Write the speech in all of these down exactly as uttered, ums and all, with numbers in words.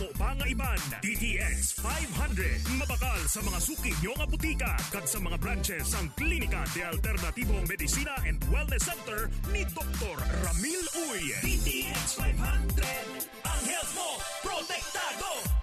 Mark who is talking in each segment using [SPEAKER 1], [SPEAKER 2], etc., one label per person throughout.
[SPEAKER 1] amo pa nga iban. D T X five hundred. Mabakal sa mga suki nyo nga butika kag sa mga branches ang Klinika de Alternativo Medicina and Wellness Center ni Doktor Ramil Uy. D T X five hundred. Ang health mo, protektado!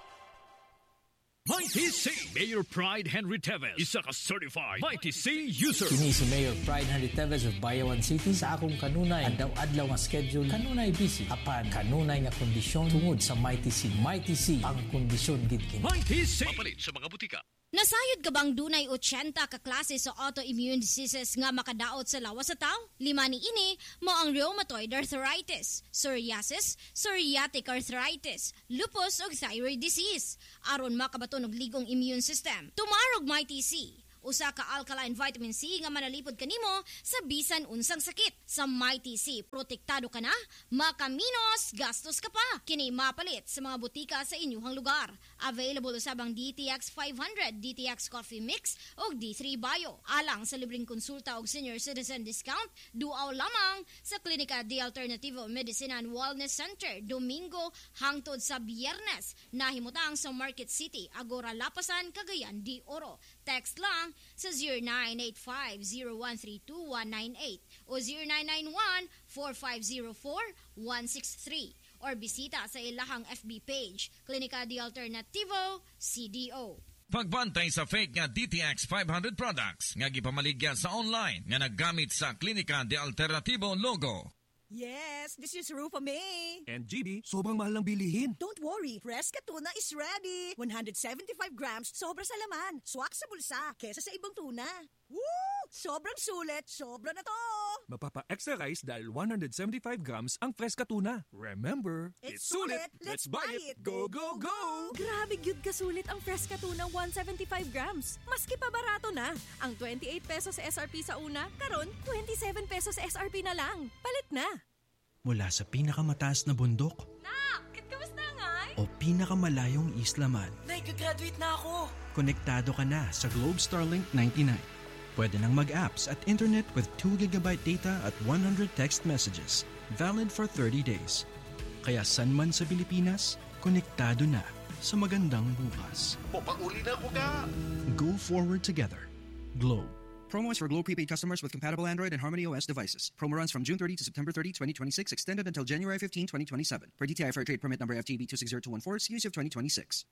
[SPEAKER 1] Mighty C. Mayor Pride Henry Teves isa ka certified Mighty C user.
[SPEAKER 2] Kini si Mayor Pride Henry Teves of Bayawan City. Sa akong kanunay adlaw-adlaw nga schedule, kanunay busy apan kanunay nga kondisyon tungod sa Mighty C. Mighty C ang kondisyon gid kini.
[SPEAKER 1] Mighty C. Mapalit sa mga butika.
[SPEAKER 3] Nasayod ka bang dunay eighty ka klase sa autoimmune diseases nga makadaot sa lawas sa tao? Lima ni ini mo ang rheumatoid arthritis, psoriasis, psoriatic arthritis, lupus ug thyroid disease. Aron makabaton og ligong immune system. Tumarog Mighty C. Usa ka alkaline vitamin C nga manalipod kanimo sa bisan unsang sakit. Sa Mighty C, protektado ka na, makaminos, gastos ka pa. Kini mapalit sa mga butika sa inyong lugar. Available usabang D T X five hundred, D T X Coffee Mix o D three Bio. Alang sa libreng konsulta og senior citizen discount, duaw lamang sa Klinika de Alternativo Medicina and Wellness Center, Domingo hangtod sa Biyernes. Nahimutang sa Market City, Agora Lapasan, Cagayan de Oro. Text lang sa zero nine eight five zero one three two one nine eight o zero nine nine one four five zero four one six three or bisita sa ilahang F B page, Klinika de Alternativo C D O.
[SPEAKER 4] Pagbantay sa fake nga D T X five hundred products nga gipamaligya sa online nga naggamit sa Klinika de Alternativo logo.
[SPEAKER 5] Yes, this is Rufa May.
[SPEAKER 6] And G B, sobrang mahal ng bilihin.
[SPEAKER 5] Don't worry, Fresca Tuna is ready. one hundred seventy-five grams, sobra sa laman. Swak sa bulsa, kesa sa ibang tuna. Woo! Sobrang sulit, sobra na to.
[SPEAKER 6] Mapapa-extra rice dahil one hundred seventy-five grams ang Fresca Tuna. Remember,
[SPEAKER 5] it's, it's sulit, let's buy it. Go, go, go!
[SPEAKER 7] Grabe gyud kasulit ang Fresca Tuna one hundred seventy-five grams. Maski pa barato na. Ang twenty-eight pesos sa S R P sa una, karon twenty-seven pesos sa S R P na lang. Palit na.
[SPEAKER 8] Mula sa pinakamataas na bundok
[SPEAKER 7] Nak, kamusta ngay?
[SPEAKER 8] o pinakamalayong isla man,
[SPEAKER 5] Nag-graduate na ako.
[SPEAKER 8] konektado ka na sa Globe Starlink ninety-nine. Pwede nang mag-apps at internet with two gigabyte data at one hundred text messages. Valid for thirty days. Kaya san man sa Pilipinas, konektado na sa magandang bukas.
[SPEAKER 1] Papauli na ko ka!
[SPEAKER 8] Go forward together. Globe.
[SPEAKER 9] Promo is for Globe prepaid customers with compatible Android and Harmony O S devices. Promo runs from June thirtieth to September thirtieth, twenty twenty-six, extended until January fifteenth, twenty twenty-seven. Per D T I Fair Trade Permit number F T B two six zero two one four, series of twenty twenty-six.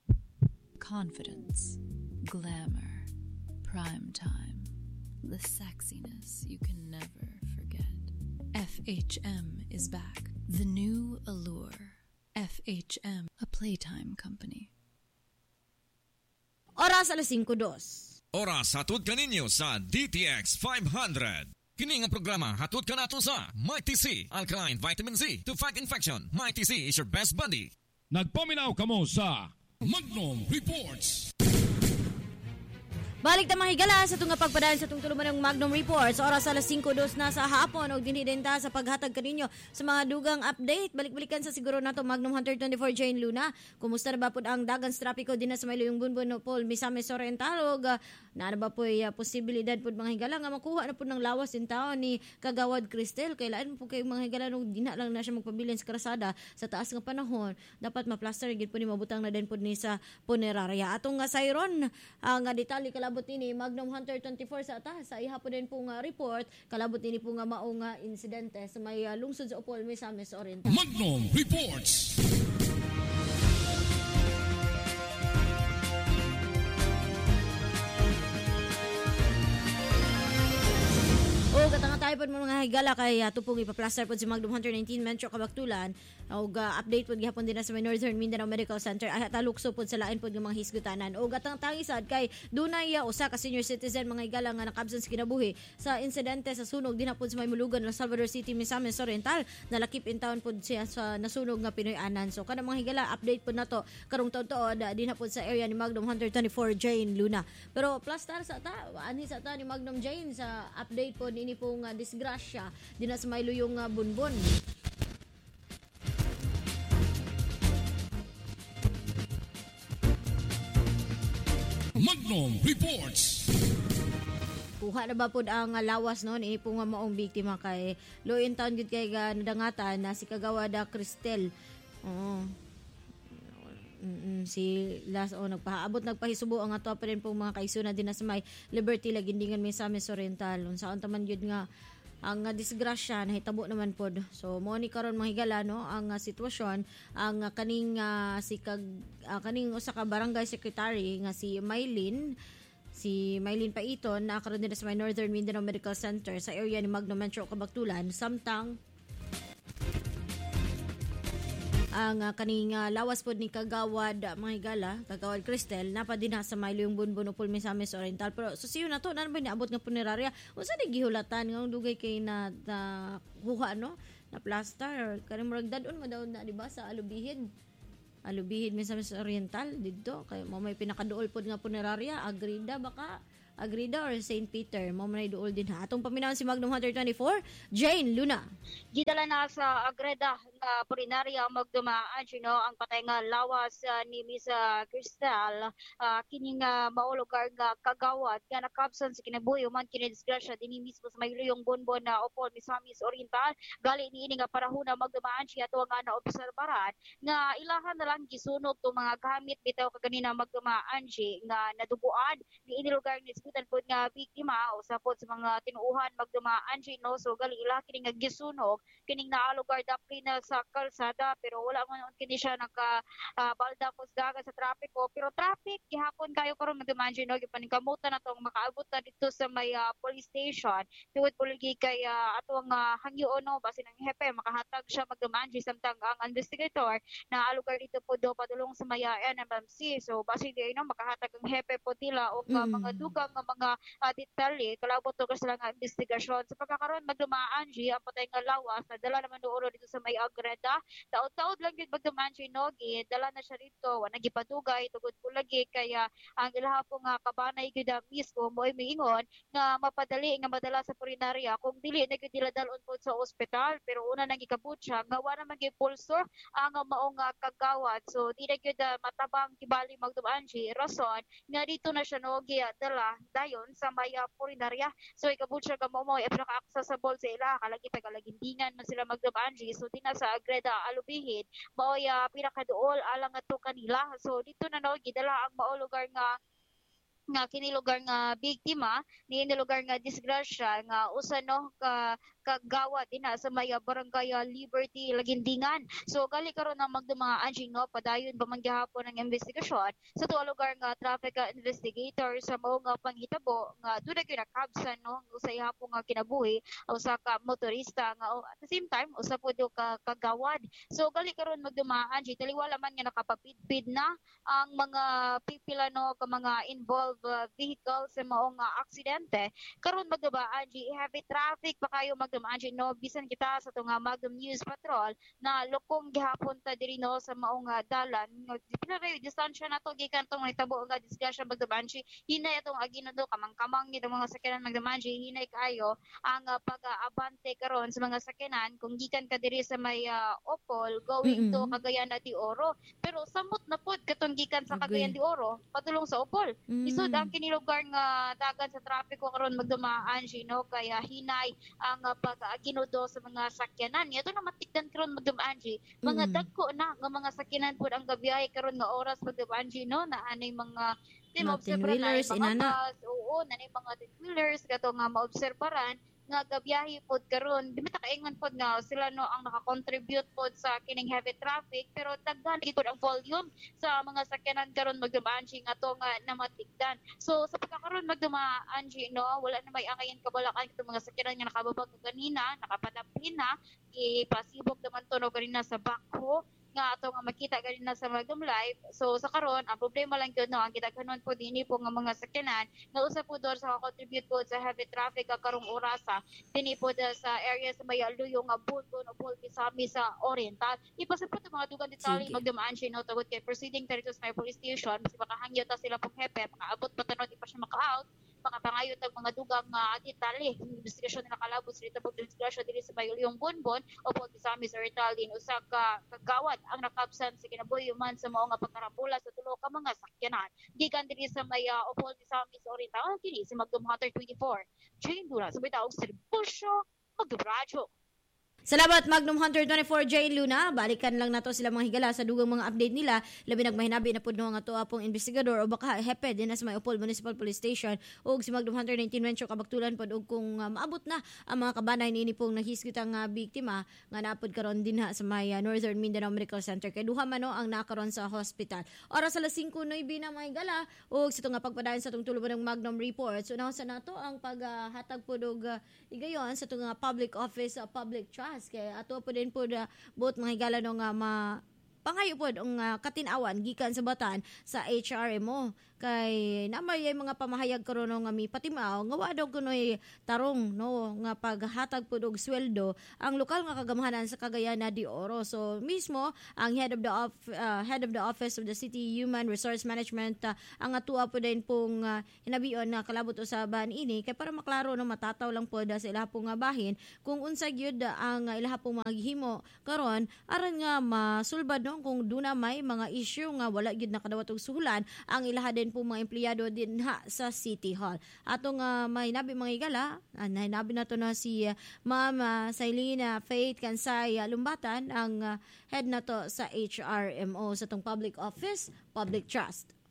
[SPEAKER 10] Confidence, glamour, prime time, the sexiness you can never forget. F H M is back. The new allure. F H M, a playtime company.
[SPEAKER 3] Oras alas cinco dos.
[SPEAKER 4] Oras hatod kaninyo sa D T X five hundred. Kini nga programa hatod ka nato sa Mighty C, Alkaline Vitamin C to fight infection. Mighty C is your best buddy.
[SPEAKER 1] Nagpaminaw kamo sa Magnum Reports.
[SPEAKER 3] Balik ta mahigala sa tunga pagpadaan sa tungtuluman ng Magnum Reports. Oras alas cinco dos na sa hapon og dinidenta sa paghatag kaninyo sa mga dugang update. Balik-balikan sa siguro nato Magnum Hunter twenty-four Jane Luna. Kumusta na ba pud ang dagan sa trapiko dinha sa Mayluyong Bunbun Paul Misamis Oriental og uh, na ba po uh, posibilidad pud mga higala nga makuha na pud ng lawas in taon ni Kagawad Cristel. Kailan po kay mga higala nung dinha lang na siya magpabilin sa krasada sa taas nga panahon. Dapat ma-plaster gid po ni mabutang na din pud ni sa punerarya. Atong nga sayron uh, nga detalye kalabot ini Magnum Hunter twenty-four sa atas sa iha po din po nga report kalabot ini po nga mao nga insidente sa may uh, lungsod sa Upol Misamis Oriental.
[SPEAKER 1] Magnum Reports.
[SPEAKER 3] O katanga tayo po mga higala kay uh, tupong ipa-plaster po si Magnum Hunter nineteen Metro Kabaktulan o uh, update po gihapon din na sa may Northern Mindanao Medical Center at talukso po sa lain po ng mga hisgutanan o katang tangisad kay dunay uh, usa ka senior citizen mga higala nga nakabsan sa kinabuhi sa insidente sa sunog din hapon sa may Mulugan, Los Salvador City, Misamis Oriental. Nalakip in town po siya sa nasunog nga Pinoy-anan. So kada mga higala update po nato karong taon-taon uh, din hapon sa area ni Magnum Hunter twenty-four Jane Luna. Pero plaster sa ta ani sa ta ni Magnum Jane sa update po ni ini pong uh, disgrasya din sa may luyong uh, bunbon.
[SPEAKER 1] Magnum Reports.
[SPEAKER 3] Kuha na ba po ang uh, lawas noon ini pong uh, maong biktima kay law in town gud kay uh, nadangatan na si Kagawad Cristel. Oo. Mm-mm. Si Las o nagpahaabot nagpahisubo ang ato pa rin pong mga kaisuna din na sa may Liberty lagindingan may Misamis Oriental. Unsaon taman yun nga ang uh, disgrasya nahitabo naman pod. So mo ni karon mga higala no ang uh, sitwasyon ang uh, kaning uh, si kag uh, kaning usa ka barangay secretary nga si Maylin si Maylin Paiton na karon din sa may Northern Mindanao Medical Center sa area ni Magno Metro Kabaktulan samtang ang uh, kaning uh, lawas pod ni Kagawad uh, mga higala, Kagawad Cristel napa din sa Milo yung bunbun upol Misamis Oriental pero so siyo na to nan ba niabot nga punerarya unsa di gihulatan nga dugay kay na, na kuha no na plaster kani murag dadon mo daw na di ba sa Alubihid Alubihid Misamis Oriental didto kay mo may pinakaduol pod nga punerarya Agrida baka Agrida or Saint Peter mo man duol din ha atong paminawan si Magnum one twenty-four Jane Luna
[SPEAKER 11] gidala na sa Agreda nga punerarya magdumaan you know, ang patay nga lawas uh, ni Miss uh, Cristal uh, kining uh, maulugar nga kagawad nga nakabsan sa kinabuhi man kini disgrasya dinhi mismo sa mayluyong bonbon na upol Misamis Oriental gali niini nga parahuna magdumaan siya to nga naobserbaran nga ilahan na lang gisunog tong mga gamit bitaw kaganina magdumaan siya nga naduguan niini lugar ni isgutan pod nga biktima usa pod sa mga tinuuhan magdumaan siya no so gali ila kini nga gisunog kining naa lugar dapli na sa kalsada pero wala man kini siya naka uh, balda kusdaga sa trapiko pero traffic gihapon kayo karon mag-imagine no gipaningkamutan na tong makaabot na dito sa may uh, police station tuwid puligi kay uh, atong uh, hangyo no basin ang hepe makahatag siya mag-imagine samtang ang investigator na lugar dito po do padulong sa may uh, N M M C so basin di no makahatag ang hepe po tila o uh, mm. mga dugang nga mga uh, detalye kalabot to ka sila nga investigasyon sa pagkakaroon magdumaan G ang patay nga lawas na dala naman doon dito sa may Agreda taod-taod lang yun magdumaan siya nogi dala na siya rito wala gipadugay tugod po lagi kaya ang ilaha po nga kabanay gyud mismo mo ay miingon nga mapadali nga madala sa punerarya kung dili na gyud diladalon po sa ospital pero una nang gikabut siya nga wala man gyud pulso ang maong uh, kagawad so di na gyud uh, matabang kibali magdumaan siya rason nga dito na siya nogi uh, dala dayon sa may uh, punerarya so ikabut siya ka mo mo ay pinaka-accessible sa ila kalagi pa kalagindingan man sila magdumaan siya so di na sa Agreda Alubihid mao ya pinakaduol alang ato kanila so dito na no gidala ang mao lugar nga nga kini lugar nga biktima ni lugar nga disgrasya nga usa no ka kagawad ina sa may barangay Liberty Lagindingan so gali karon na magduma anjing no padayon ba man gihapon ang investigasyon sa tuwa lugar nga traffic investigator sa mao nga panghitabo nga dunay gyud nakabsan no usay hapon nga kinabuhi usa ka motorista nga at the same time usa pud ka kagawad so gali karon magduma anjing taliwala man nga nakapapidpid na ang mga pipila no ka mga involved uh, vehicles sa mao nga aksidente karon magduma anjing heavy traffic pa kayo mag Imagine no bisan kita sa tunga Magnum News Patrol na lokong gihapon ta diri no sa maong uh, dalan pinaray distansya nato gikan tong hitabo nga disgrasya magdamanji hinay atong aginado kamang-kamang ni mga sakyanan magdamanji hinay kaayo ang uh, pag-abante karon sa mga sakyanan kung gikan ka diri sa may uh, Opol going mm-hmm. to Cagayan de Oro pero samot na pod katong gikan sa Cagayan de Oro padulong sa Opol mm-hmm. isod ang kini lugar nga dagan sa trapiko karon magdumaan no kaya hinay ang uh, pag-aginudo sa mga sakyanan. Ito na matikdan karon magdumaan G. Mga mm. dagko na nga mga sakyanan pud ang gabiyahe karon nga oras magdumaan G no na anay mga
[SPEAKER 3] tin-wheelers inana.
[SPEAKER 11] Oo, nanay mga tin-wheelers kato nga maobserbaran nga gabiyahe pod karon di mata kaingon pod nga sila no ang naka-contribute pod sa kining heavy traffic pero daghan gid ang volume sa mga sakyanan karon magdumaan G nga to nga namatigdan so sa pagkakaroon magdumaan G no wala na may angayan kabalakan kitong mga sakyanan nga nakababa kanina nakapadaplin na ipasibok naman to no kanina sa backhoe nga ato nga makita ganina sa Magnum Live so sa karon ang problema lang gyud no ang kitaghanon po dinhi po nga mga sakyanan nga usa po dor sa contribute po sa heavy traffic karong orasa dinhi po sa area sa may luyo nga Bunbon o Pulpisami sa Oriental ipasa po mga dugang detalye magdumaan siya no tawag kay proceeding dito sa may police station kasi makahangyo ta sila pong hepe makaabot pa tanon di pa siya maka-out pangapangayon tag mga dugang uh, detalye investigasyon na nakalabos dito pag investigasyon dili sa may luyong Bunbon o Pulpisami sa Oriental din usa ka kagawad ang nakabsan sa kinabuhi man sa mao nga pagkarambula sa tulo ka mga sakyanan gikan diri sa may uh, Opol Misamis Oriental kini si Magnum one twenty-four Jane Dura sa bitaw serbisyo magdubradyo.
[SPEAKER 3] Salamat Magnum Hunter twenty-four J Luna. Balikan lang nato sila mga higala sa dugang mga update nila. Labi nagmahinabi na pud no nga to apong investigador o baka hepe din na sa Mayupol Municipal Police Station ug si Magnum Hunter nineteen Venture kabaktulan pod og kung uh, maabot na ang mga kabanay niini pong nahisgot ang uh, biktima nga napod karon dinha sa may uh, Northern Mindanao Medical Center kay duha man no ang nakaron sa hospital. Oras alas singko nueve na mga higala ug sa nga pagpadayon sa tong tulo ng Magnum report. So sa nato ang paghatag uh, pod og uh, igayon sa tong uh, public office uh, public trust kay ato po din po uh, buot mga higala no nga ma pangayo po ang uh, katinawan gikan sa batan sa H R M O kay namay mga pamahayag karon nga mi patimaw nga wa daw kunoy tarong no nga paghatag pud og sweldo ang lokal nga kagamahanan sa Cagayan de Oro. So mismo ang head of the of, uh, head of the office of the City Human Resource Management uh, ang atua po din pong uh, hinabion na kalabot usaban ini kay para maklaro no matataw lang po sa ilaha pong nga bahin kung unsa gyud ang uh, ilaha pong maghimo karon aron nga masulbad no kung duna may mga issue nga wala gyud nakadawat og suhulan ang ilaha din po mga empleyado din ha sa City Hall. Atong uh, mahinabi mga higala, uh, nahinabi na to na si uh, Ma'am uh, Sailina Faith Kansay uh, Lumbatan ang uh, head na to sa H R M O sa tong Public Office, Public Trust.